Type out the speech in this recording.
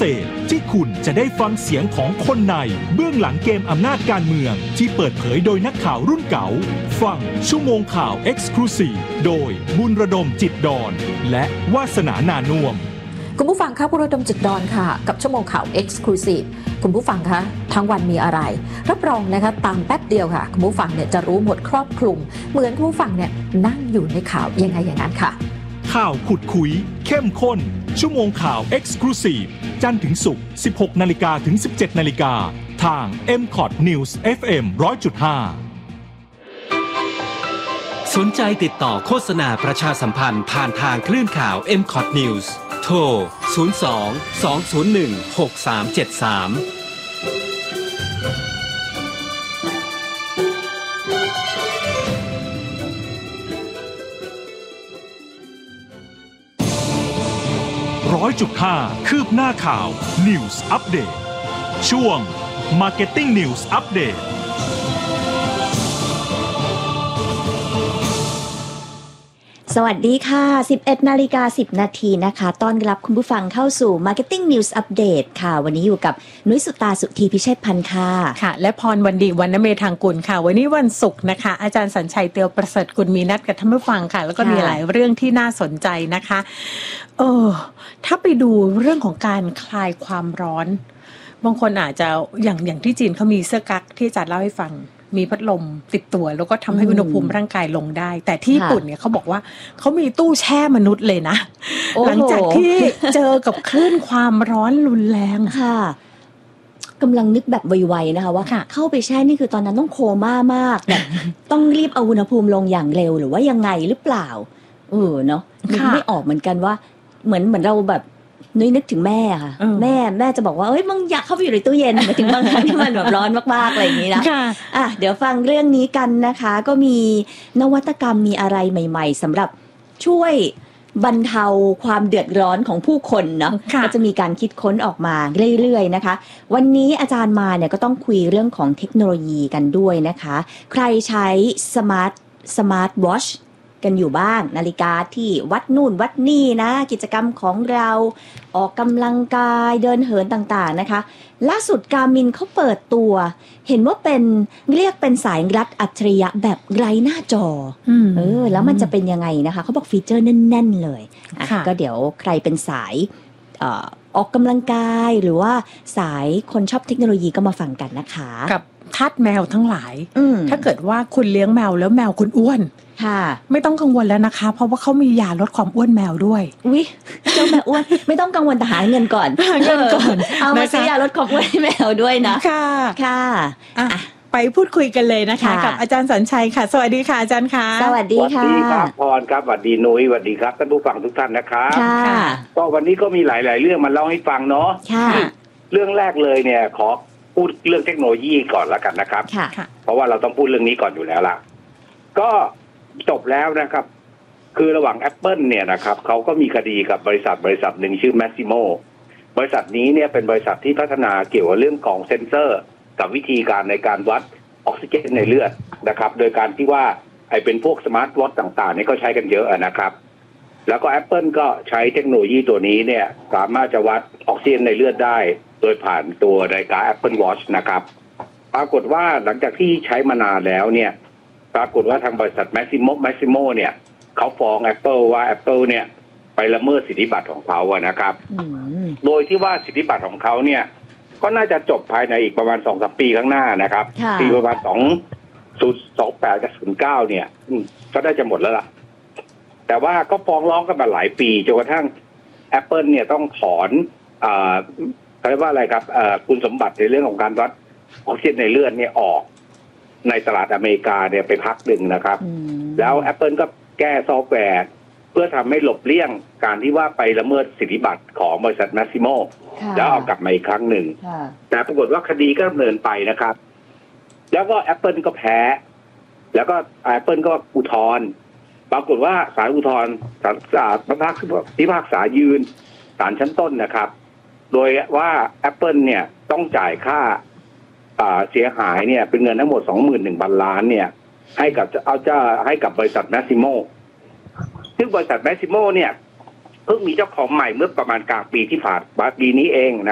ศษที่คุณจะได้ฟังเสียงของคนในเบื้องหลังเกมอำนาจการเมืองที่เปิดเผยโดยนักข่าวรุ่นเก่าฟังชั่วโมงข่าว Exclusive โดยบุญระดมจิตดอนและวาสนานานุ่มคุณผู้ฟังคะบุญระดมจิตดอนค่ะกับชั่วโมงข่าว Exclusive คุณผู้ฟังคะทั้งวันมีอะไรรับรองนะคะตามแป๊บเดียวค่ะคุณผู้ฟังเนี่ยจะรู้หมดครอบคลุมเหมือนคุณผู้ฟังเนี่ยนั่งอยู่ในข่าวยังไงอย่างนั้นค่ะข่าวขุดคุยเข้มข้นชั่วโมงข่าว Exclusive จันทร์ถึงศุกร์ 16 นาฬิกาถึง 17 นาฬิกาทาง MCOT News FM 100.5 สนใจติดต่อโฆษณาประชาสัมพันธ์ผ่านทางคลื่นข่าว MCOT News โทร 02-201-6373 100.5 คืบหน้าข่าว News Update ช่วง Marketing News Update สวัสดีค่ะ 11:10 นาทีนะคะต้อนรับคุณผู้ฟังเข้าสู่ Marketing News Update ค่ะวันนี้อยู่กับนุ้ยสุตาสุธีพิเชษพันธ์ค่ะค่ะและพรวันดีวรรณเมธางกุลค่ะวันนี้วันศุกร์นะคะอาจารย์สัญชัยเตียวประเสริฐกุลมีนัดกับท่านผู้ฟังค่ะแล้วก็มีหลายเรื่องที่น่าสนใจนะคะถ้าไปดูเรื่องของการคลายความร้อนบางคนอาจจะอย่างที่จีนเขามีเสื้อกั๊กที่อาจารย์เล่าให้ฟังมีพัดลมติดตัวแล้วก็ทำให้อุณหภูมิร่างกายลงได้แต่ที่ญี่ปุ่นเนี่ยเขาบอกว่าเขามีตู้แช่มนุษย์เลยนะหลังจากที่เจอกับคลื่นความร้อนรุนแรงค่ะกำลังนึกแบบไวๆนะคะว่าเข้าไปแช่นี่คือตอนนั้นต้องโคม่ามากแบบต้องรีบเอาอุณหภูมิลงอย่างเร็วหรือว่ายังไงหรือเปล่าเนาะนึกไม่ออกเหมือนกันว่าเหมือนเราแบบนึกถึงแม่ค่ะแม่จะบอกว่าเอ้ยมึงอยากเข้าไปอยู่ในตู้เย็นหมายถึงบางครั้งที่มันแบบร้อนมากๆอะไรอย่างนี้นะเดี๋ยวฟังเรื่องนี้กันนะคะก็มีนวัตกรรมมีอะไรใหม่ๆสำหรับช่วยบรรเทาความเดือดร้อนของผู้คนเนาะก็จะมีการคิดค้นออกมาเรื่อยๆนะคะวันนี้อาจารย์มาเนี่ยก็ต้องคุยเรื่องของเทคโนโลยีกันด้วยนะคะใครใช้สมาร์ทวอชกันอยู่บ้างนาฬิกาที่วัดนู่นวัดนี่นะกิจกรรมของเราออกกำลังกายเดินเหินต่างๆนะคะล่าสุด Garmin เขาเปิดตัวเห็นว่าเรียกเป็นสายรัดอัจฉริยะแบบไร้หน้าจอแล้วมันจะเป็นยังไงนะคะเขาบอกฟีเจอร์แน่นๆเลยก็เดี๋ยวใครเป็นสายออกกำลังกายหรือว่าสายคนชอบเทคโนโลยีก็มาฟังกันนะคะกับทาสแมวทั้งหลายถ้าเกิดว่าคุณเลี้ยงแมวแล้วแมวคุณอ้วนไม่ต้องกังวลแล้วนะคะเพราะว่าเขามียาลดความอ้วนแมวด้วยเจ้าแมวอ้วนไม่ต้องกังวลแต่หาเงินก่อนเอามาซื้อยาลดความอ้วนให้แมวด้วยนะค่ะไปพูดคุยกันเลยนะคะกับอาจารย์สัญชัยค่ะสวัสดีค่ะอาจารย์ค่ะสวัสดีค่ะสวัสดีครับพรครับสวัสดีนุ้ยสวัสดีครับท่านผู้ฟังทุกท่านนะครับก็วันนี้ก็มีหลายๆเรื่องมาเล่าให้ฟังเนาะเรื่องแรกเลยเนี่ยขอพูดเรื่องเทคโนโลยีก่อนละกันนะครับเพราะว่าเราต้องพูดเรื่องนี้ก่อนอยู่แล้วล่ะก็จบแล้วนะครับคือระหว่าง Apple เนี่ยนะครับเขาก็มีคดีกับบริษัทหนึ่งชื่อ Masimo บริษัทนี้เนี่ยเป็นบริษัทที่พัฒนาเกี่ยวกับเรื่องของเซ็นเซอร์กับวิธีการในการวัดออกซิเจนในเลือดนะครับโดยการที่ว่าเป็นพวกสมาร์ทวอทต่างๆนี่ก็ใช้กันเยอะนะครับแล้วก็ Apple ก็ใช้เทคโนโลยีตัวนี้เนี่ยสามารถจะวัดออกซิเจนในเลือดได้โดยผ่านตัวนาฬิกา Apple Watch นะครับปรากฏว่าหลังจากที่ใช้มานานแล้วเนี่ยปรากฏว่าทางบริษัท Masimo เนี่ยเขาฟ้อง Apple ว่า Apple เนี่ยไปละเมิดสิทธิบัตรของเขาอะนะครับโดยที่ว่าสิทธิบัตรของเขาเนี่ยก็น่าจะจบภายในอีกประมาณ 2-3 ปีข้างหน้านะครับปีประมาณ2028กับ09เนี่ยก็ได้จะหมดแล้วล่ะแต่ว่าก็ฟ้องร้องกันมาหลายปีจนกระทั่ง Apple เนี่ยต้องถอนเขาเรียกว่าอะไรครับคุณสมบัติในเรื่องของการวัดออกซิเจนในเลือดเนี่ยออกในตลาดอเมริกาเนี่ยไปพักหนึ่งนะครับแล้ว Apple ก็แก้ซอฟต์แวร์เพื่อทำให้หลบเลี่ยงการที่ว่าไปละเมิดสิทธิบัตรของบริษัท Masimo แล้วเอากลับมาอีกครั้งหนึ่งแต่ปรากฏว่าคดีก็ดำเนินไปนะครับแล้วก็ Apple ก็แพ้แล้วก็ Apple ก็อุทธรณ์ปรากฏว่าศาลอุทธรณ์พิพากษายืนศาลชั้นต้นนะครับโดยว่า Apple เนี่ยต้องจ่ายค่าเสียหายเนี่ยเป็นเงินทั้งหมด 21,000 ล้านเนี่ยให้กับบริษัท Masimo ซึ่งบริษัท Masimo เนี่ยเพิ่งมีเจ้าของใหม่เมื่อประมาณกลางปีที่ผ่านมาปีนี้เองนะ